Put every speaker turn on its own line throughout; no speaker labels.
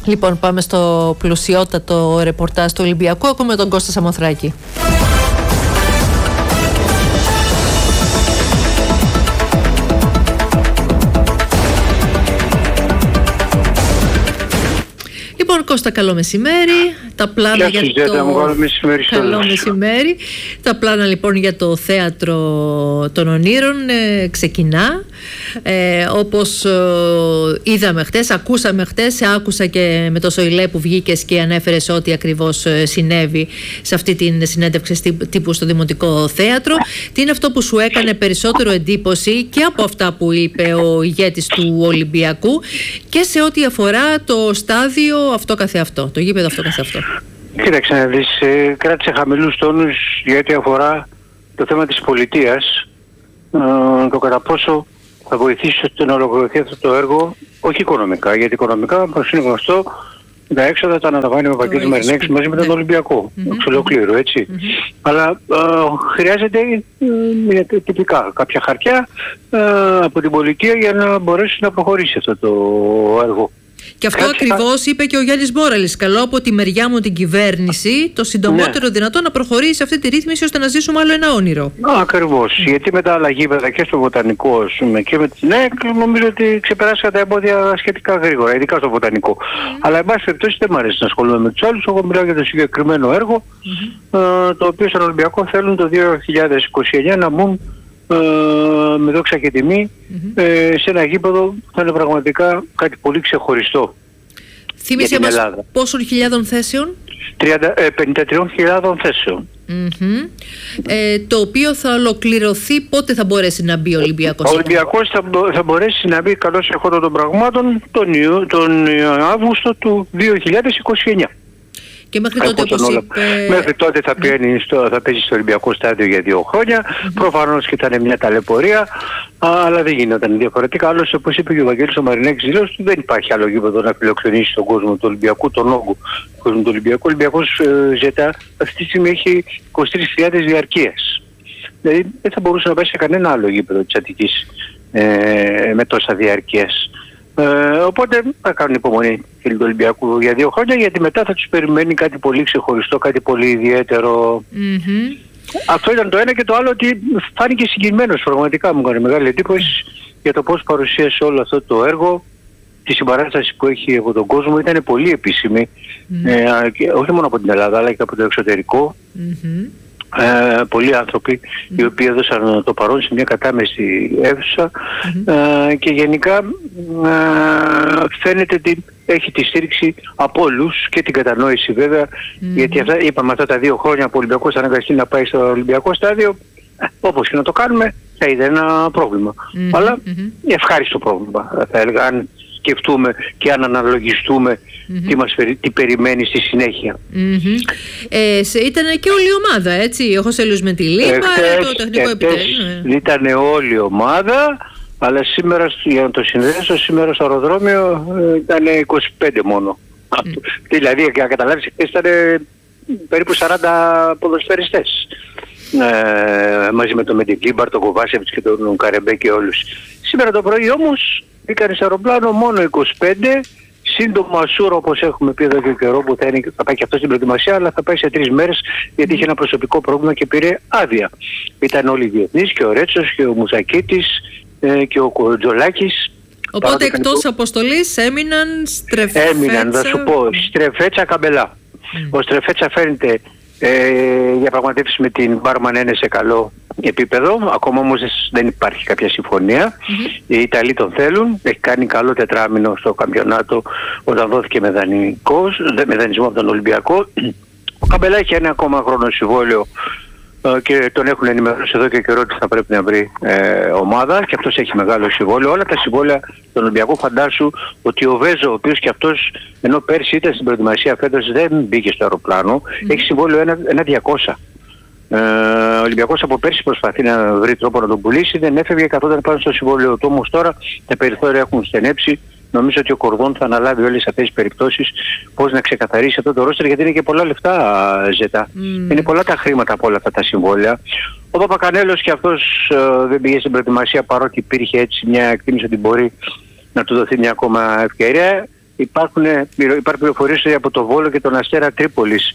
Λοιπόν, πάμε στο πλουσιότατο ρεπορτάζ του Ολυμπιακού. Ακούμε τον Κώστα Σαμοθράκη. Λοιπόν, Κώστα, καλό μεσημέρι. Τα πλάνα για το... Καλό μεσημέρι. Τα πλάνα λοιπόν για το θέατρο των ονείρων ξεκινά. Όπως είδαμε χτες, ακούσαμε χτες, άκουσα και με το Σοηλέ που βγήκες και ανέφερες ό,τι ακριβώς συνέβη σε αυτή την συνέντευξη τύπου στο Δημοτικό Θέατρο. Τι είναι αυτό που σου έκανε περισσότερο εντύπωση και από αυτά που είπε ο ηγέτης του Ολυμπιακού και σε ό,τι αφορά το στάδιο αυτό καθεαυτό, το γήπεδο αυτό καθεαυτό?
Κοίταξε να δεις, κράτησε χαμηλούς τόνους γιατί αφορά το θέμα της πολιτείας, το κατά πόσο θα βοηθήσει στο να ολοκληρωθεί αυτό το έργο, όχι οικονομικά, γιατί οικονομικά, όπως είναι γνωστό, τα έξοδα τα αναλαμβάνει ο Βαγγέλης Μαρινέκης μαζί με τον Ολυμπιακό, εξ ολοκλήρου, έτσι. Αλλά χρειάζεται τυπικά κάποια χαρτιά από την πολιτεία για να μπορέσει να προχωρήσει αυτό το έργο.
Και αυτό ακριβώς είπε και ο Γιάννης Μπόραλης. Καλό από τη μεριά μου την κυβέρνηση το συντομότερο δυνατό να προχωρήσει σε αυτή τη ρύθμιση ώστε να ζήσουμε άλλο ένα όνειρο.
Ακριβώς. Γιατί με τα άλλα γήπεδα και στο Βοτανικό και με την ΕΚ νομίζω ότι ξεπεράσαν τα εμπόδια σχετικά γρήγορα, ειδικά στο Βοτανικό. Αλλά εν πάση περιπτώσει δεν μου αρέσει να ασχολούμαι με τους άλλους. Εγώ μιλάω για το συγκεκριμένο έργο, το οποίο στον Ολυμπιακό θέλουν το 2029 να μπουν με δόξα και τιμή σε ένα γήπεδο που θα είναι πραγματικά κάτι πολύ ξεχωριστό.
Θύμισε μας πόσων χιλιάδων θέσεων?
53.000 θέσεων.
Το οποίο θα ολοκληρωθεί, πότε θα μπορέσει να μπει ο Ολυμπιακός?
Ο Ολυμπιακός θα μπορέσει να μπει καλώς εχόντων των πραγμάτων τον Αύγουστο του 2029.
Και μέχρι τότε, όπως είπε...
Μέχρι τότε θα παίζει στο Ολυμπιακό στάδιο για 2 χρόνια. Προφανώς και ήταν μια ταλαιπωρία, αλλά δεν γινόταν διαφορετικά. Άλλωστε, όπως είπε και ο Βαγγέλης ο Μαρινέκης δηλώσει, δεν υπάρχει άλλο γήπεδο να φιλοξενήσει τον κόσμο του Ολυμπιακού, τον όγκο του κόσμου του Ολυμπιακού. Ο Ολυμπιακός ζετά αυτή τη στιγμή έχει 23.000 διαρκείας. Δηλαδή δεν θα μπορούσε να πάει σε κανένα άλλο γήπεδο της Αττικής με τόσα διαρκείας. Οπότε θα κάνουν υπομονή φίλοι του Ολυμπιακού για 2 χρόνια, γιατί μετά θα τους περιμένει κάτι πολύ ξεχωριστό, κάτι πολύ ιδιαίτερο. Αυτό ήταν το ένα, και το άλλο ότι φάνηκε συγκεκριμένος. Πραγματικά μου έκανε μεγάλη εντύπωση για το πώς παρουσίασε όλο αυτό το έργο. Τη συμπαράσταση που έχει από τον κόσμο ήταν πολύ επίσημη, όχι μόνο από την Ελλάδα αλλά και από το εξωτερικό. Πολλοί άνθρωποι οι οποίοι έδωσαν το παρόν σε μια κατάμεση αίθουσα, και γενικά φαίνεται ότι έχει τη στήριξη από όλους και την κατανόηση βέβαια, γιατί είπαμε αυτά τα 2 χρόνια που ο Ολυμπιακός θα αναγκαστεί να πάει στο Ολυμπιακό στάδιο, όπως και να το κάνουμε θα είναι ένα πρόβλημα, αλλά ευχάριστο πρόβλημα θα έλεγα, αν σκεφτούμε και αν αναλογιστούμε τι περιμένει στη συνέχεια.
Ήταν και όλη η ομάδα, έτσι, ο Χωσέλιος με τη Λίμπα, το τεχνικό επιτέλειο.
Ήταν όλη η ομάδα, αλλά σήμερα, για να το συνδέσω, σήμερα στο αεροδρόμιο ήταν 25 μόνο. Δηλαδή, για να καταλάβεις, ήταν περίπου 40 ποδοσφαιριστές. Μαζί με τον Μεντικλίμπαρ, τον Κοβάσεβιτς και τον Καρεμπέ και όλους. Σήμερα το πρωί όμως μπήκαν σε αεροπλάνο μόνο 25, σύντομα Ασούρο, όπως έχουμε πει εδώ και καιρό, που θα πάει και αυτό στην προετοιμασία, αλλά θα πάει σε 3 μέρες γιατί είχε ένα προσωπικό πρόβλημα και πήρε άδεια. Ήταν όλοι οι διεθνείς, και ο Ρέτσος και ο Μουσακίτης και ο Κοντζολάκης.
Οπότε εκτός αποστολής έμειναν Στρεφέτσα...
Έμειναν, θα σου πω, Στρεφέτσα, Καμπελά. Ο Στρεφέτσα φαίνεται διαπραγματεύσεις με την Μπάρμαν είναι σε καλό επίπεδο, ακόμα όμως δεν υπάρχει κάποια συμφωνία. Οι Ιταλοί τον θέλουν, έχει κάνει καλό τετράμινο στο καμπιονάτο όταν δόθηκε με δανεισμό από τον Ολυμπιακό. Ο Καμπελά έχει ένα ακόμα χρόνο συμβόλαιο και τον έχουν ενημερώσει εδώ και καιρό ότι θα πρέπει να βρει ομάδα, και αυτός έχει μεγάλο συμβόλαιο. Όλα τα συμβόλαια των Ολυμπιακού, φαντάσου ότι ο Βέζο, ο οποίος και αυτός ενώ πέρσι ήταν στην προετοιμασία, φέτος δεν μπήκε στο αεροπλάνο, έχει συμβόλαιο ένα 200. Ο Ολυμπιακός από πέρσι προσπαθεί να βρει τρόπο να τον πουλήσει, δεν έφευγε, καθόταν πάνω στο συμβόλαιο του, όμως τώρα τα περιθώρια έχουν στενέψει. Νομίζω ότι ο Κορδόν θα αναλάβει όλες αυτές τις περιπτώσεις, πώς να ξεκαθαρίσει αυτό το ρόστερ, γιατί είναι και πολλά λεφτά, Ζετά. Είναι πολλά τα χρήματα από όλα αυτά τα συμβόλαια. Ο Παπακανέλος και αυτός δεν πήγε στην προετοιμασία, παρότι υπήρχε έτσι μια εκτίμηση ότι μπορεί να του δοθεί μια ακόμα ευκαιρία. υπάρχουν πληροφορίες από το Βόλο και τον Αστέρα Τρίπολης.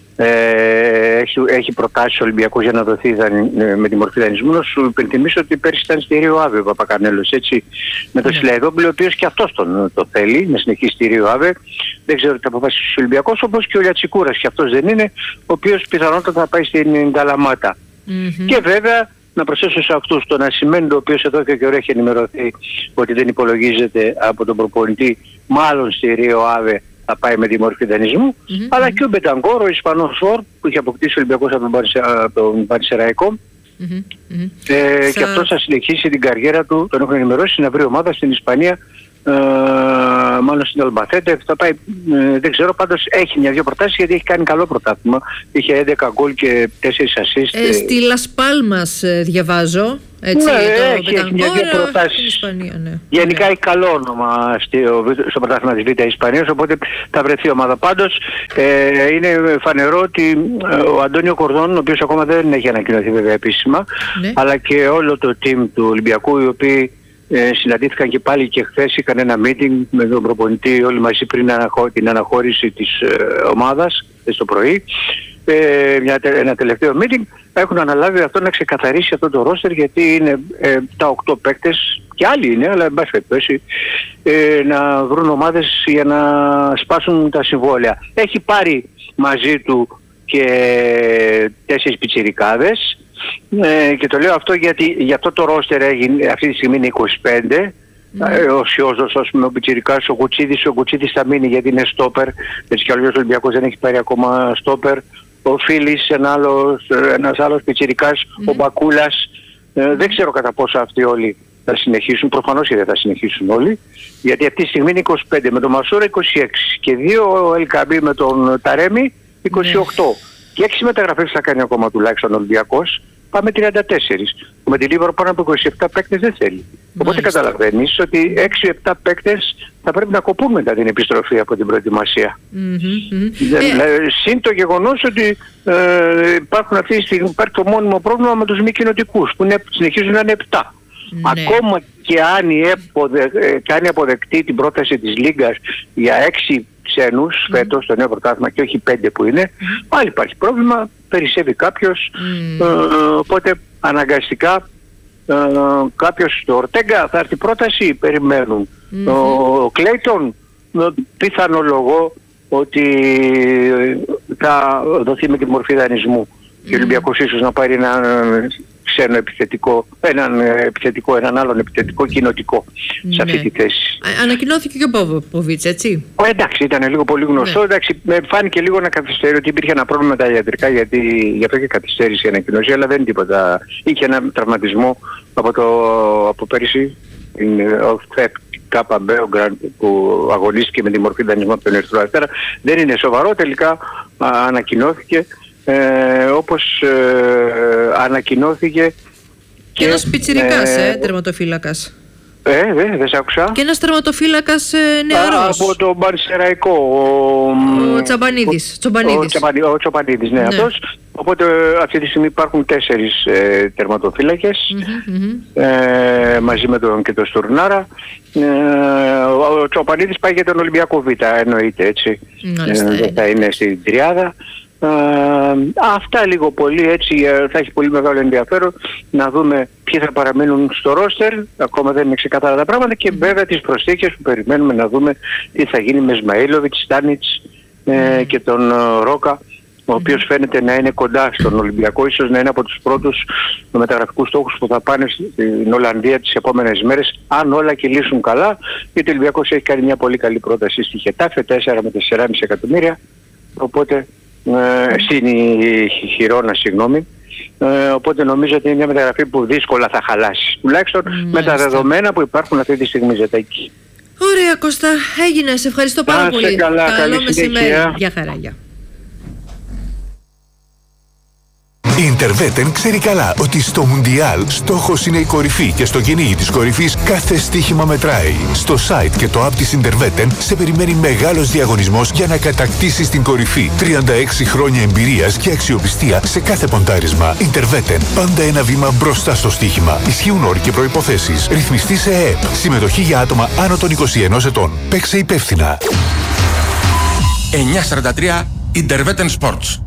Έχει προτάσει ο Ολυμπιακός για να δοθεί με τη μορφή δανεισμού. Να σου υπενθυμίσω ότι πέρυσι ήταν στη Ρίο Άβε ο Παπακανέλος, έτσι, με τον Σιλαϊδόπουλο, ο οποίος και αυτός το θέλει να συνεχίσει στη Ρίο Άβε. Δεν ξέρω τι θα αποφασίσει ο Ολυμπιακός, όπως και ο Λιατσικούρας, και αυτός δεν είναι, ο οποίος πιθανότατα θα πάει στην Καλαμάτα. Και βέβαια να προσθέσω σε αυτούς τον Ασημένντο, ο οποίος εδώ και καιρό έχει ενημερωθεί ότι δεν υπολογίζεται από τον προπονητή, μάλλον στη Ρίο Άβε θα πάει με τη μορφή δανεισμού, αλλά και ο Μπεταγκόρ, ο Ισπανός φορ, που είχε αποκτήσει ο Ολυμπιακός από τον Πανσεραϊκό, και αυτός θα συνεχίσει την καριέρα του, τον έχουν ενημερώσει, να βρει ομάδα στην Ισπανία, μάλλον στην Αλμπαθέτε. Θα πάει, δεν ξέρω, πάντως έχει μια-δυο προτάσεις, γιατί έχει κάνει καλό πρωτάθλημα. Είχε 11 γκολ και 4 assist.
Στη Λας Πάλμας διαβάζω. Έτσι,
έχει μια-δυο προτάσεις. Γενικά έχει καλό όνομα στο πρωτάθλημα της Β' Ισπανίας, οπότε θα βρεθεί ομάδα. Πάντως είναι φανερό ότι ο Αντώνιο Κορδόν, ο οποίος ακόμα δεν έχει ανακοινωθεί βέβαια επίσημα, αλλά και όλο το team του Ολυμπιακού, οι οποίοι συναντήθηκαν και πάλι και χθες, είχαν ένα meeting με τον προπονητή όλοι μαζί πριν την αναχώρηση της ομάδας το πρωί, ένα τελευταίο meeting. Έχουν αναλάβει αυτό να ξεκαθαρίσει αυτό το roster, γιατί είναι τα 8 παίκτες, και άλλοι είναι, αλλά εν πάση περιπτώσει να βρουν ομάδες για να σπάσουν τα συμβόλαια. Έχει πάρει μαζί του και 4 πιτσιρικάδες. Και το λέω αυτό γιατί για αυτό το ρόστερ έγινε, αυτή τη στιγμή είναι 25. Ο Σιώζος, ας πούμε, ο Πιτσιρικάς, ο Κουτσίδης θα μείνει γιατί είναι στόπερ. Έτσι κι αλλιώς ο Ολυμπιακός δεν έχει πάρει ακόμα στόπερ. Ο Φίλης, ένας άλλος Πιτσιρικάς, ο Μπακούλας. Δεν ξέρω κατά πόσο αυτοί όλοι θα συνεχίσουν. Προφανώς και δεν θα συνεχίσουν όλοι. Γιατί αυτή τη στιγμή είναι 25, με τον Μασούρα 26 και 2 Ελκαμπή με τον Ταρέμι 28. Και 6 μεταγραφές θα κάνει ακόμα τουλάχιστον ο Ολυμπιακός. Πάμε 34. Με τη Λίβαρο πάνω από 27 παίκτες δεν θέλει. Οπότε καταλαβαίνεις ότι 6-7 παίκτες θα πρέπει να κοπούν μετά την επιστροφή από την προετοιμασία. Συν το γεγονός ότι υπάρχει το μόνιμο πρόβλημα με τους μη κοινοτικούς, που συνεχίζουν να είναι 7. Ακόμα και αν κάνει αποδεκτή την πρόταση της Λίγκας για 6 ξένους φέτος στο νέο πρωτάθλημα και όχι 5 που είναι, πάλι υπάρχει πρόβλημα, περισσεύει κάποιος, οπότε αναγκαστικά κάποιος στο Ορτέγκα θα έρθει πρόταση, περιμένουν. Ο Κλέιτον πιθανολογώ ότι θα δοθεί με τη μορφή δανεισμού και ο Ολυμπιακός ίσως να πάρει έναν ξένο επιθετικό, έναν άλλον επιθετικό κοινοτικό σε αυτή τη θέση.
Ανακοινώθηκε και ο Πόποβιτς, έτσι.
Εντάξει, ήταν λίγο πολύ γνωστό. Εντάξει, φάνηκε λίγο να καθυστερεί, ότι υπήρχε ένα πρόβλημα με τα ιατρικά, γιατί γι' αυτό και καθυστέρησε η ανακοινώση, αλλά δεν είναι τίποτα. Είχε ένα τραυματισμό από πέρυσι, ο Κάπα Μπέογκραντ, που αγωνίστηκε με τη μορφή δανεισμού από τον Ερυθρό Αστέρα. Δεν είναι σοβαρό, τελικά ανακοινώθηκε. Όπως ανακοινώθηκε
και ένας πιτσιρικάς τερματοφύλακας.
Δεν σ' άκουσα.
Και ένας τερματοφύλακας νεαρός.
Από τον Πανσεραϊκό.
Ο Τσαμπανίδης.
Ο Τσαμπανίδης, ναι, αυτός. Οπότε αυτή τη στιγμή υπάρχουν 4 τερματοφύλακες, μαζί με τον και τον Στουρνάρα. Ο Τσαμπανίδης πάει για τον Ολυμπιακό Β, εννοείται, έτσι. Δεν θα είναι στην τριάδα. Αυτά λίγο πολύ, έτσι θα έχει πολύ μεγάλο ενδιαφέρον να δούμε ποιοι θα παραμείνουν στο ρόστερ. Ακόμα δεν είναι ξεκάθαρα τα πράγματα, και βέβαια τις προσθήκες που περιμένουμε να δούμε τι θα γίνει με Σμαΐλοβιτς, Στάνιτς και τον Ρόκα, ο οποίος φαίνεται να είναι κοντά στον Ολυμπιακό, ίσως να είναι από τους πρώτους μεταγραφικούς στόχους που θα πάνε στην Ολλανδία τις επόμενες μέρες, αν όλα κυλήσουν καλά, γιατί ο Ολυμπιακός έχει κάνει μια πολύ καλή πρόταση στη Χετάφε, 4 με 4,5 εκατομμύρια, οπότε στην Χιρόνα, συγγνώμη. Οπότε νομίζω ότι είναι μια μεταγραφή που δύσκολα θα χαλάσει. Τουλάχιστον με τα δεδομένα που υπάρχουν αυτή τη στιγμή, Ζετάκη.
Ωραία, Κώστα, έγινε. Σε ευχαριστώ πάρα πολύ.
Καλό μεσημέρι.
Γεια χαρά, γεια.
Interveten ξέρει καλά ότι στο Μουντιάλ στόχος είναι η κορυφή και στο κυνήγι της κορυφής κάθε στοίχημα μετράει. Στο site και το app της Interveten σε περιμένει μεγάλος διαγωνισμός για να κατακτήσεις την κορυφή. 36 χρόνια εμπειρίας και αξιοπιστία σε κάθε ποντάρισμα. Interveten. Πάντα ένα βήμα μπροστά στο στοίχημα. Ισχύουν όροι και προϋποθέσεις. Ρυθμιστή σε ΕΕΠ. Συμμετοχή για άτομα άνω των 21 ετών. Παίξε υπεύθυνα.
943 Interveten Sports.